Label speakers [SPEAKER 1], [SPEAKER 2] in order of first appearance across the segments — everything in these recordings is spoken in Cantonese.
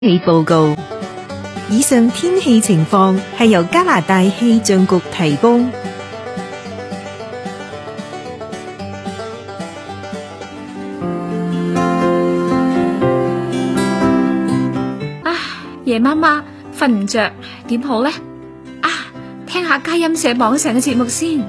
[SPEAKER 1] 氣報告。以上天氣情況係由加拿大氣象局提供。
[SPEAKER 2] 夜媽媽瞓唔着，點好呢？聽下佳音社網上嘅節目先。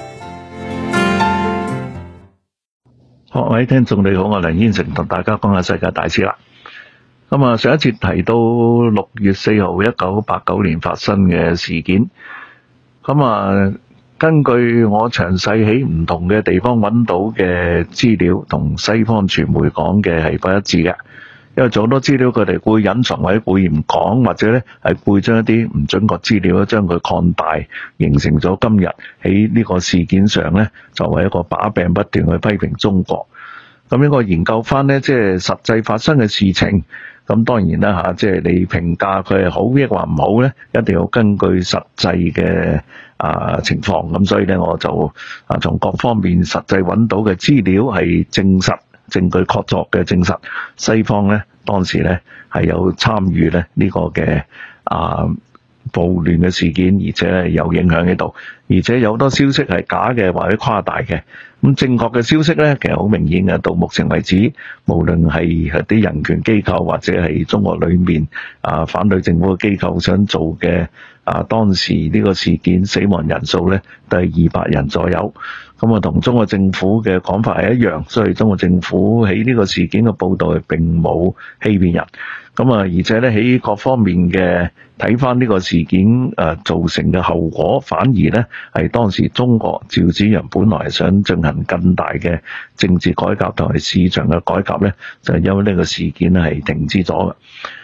[SPEAKER 3] 各位聽眾你好，我梁燕成同大家講下世界大事啦。咁啊，上一節提到6月4號1989年發生嘅事件。咁啊，根據我詳細喺唔同嘅地方揾到嘅資料，同西方傳媒講嘅係不一致嘅。因為做好多資料佢哋會隱藏或者會唔講，或者咧係會將一啲唔準確資料將佢擴大，形成咗今日喺呢個事件上咧作為一個把柄，不斷去批評中國。咁應該研究翻咧，即係實際發生嘅事情。咁當然啦嚇，即係你評價佢係好抑或唔好咧，一定要根據實際嘅情況。咁所以咧，我就從各方面實際揾到嘅資料係證實。證據確鑿嘅證實，西方咧當時咧係有參與咧呢個嘅暴亂嘅事件，而且係有影響喺度，而且有好多消息係假嘅或者誇大嘅。咁正確嘅消息咧，其實好明顯嘅。到目前為止，無論係啲人權機構或者係中國裏面反對政府嘅機構想做嘅當時呢個事件死亡人數咧都係200人左右。咁啊，同中國政府嘅講法係一樣，所以中國政府喺呢個事件嘅報導係並冇欺騙人。咁啊，而且咧喺各方面嘅睇翻呢個事件造成嘅後果，反而咧係當時中國趙紫陽本來係想進行更大嘅政治改革同埋市場嘅改革咧，就係因為呢個事件咧係停止咗嘅。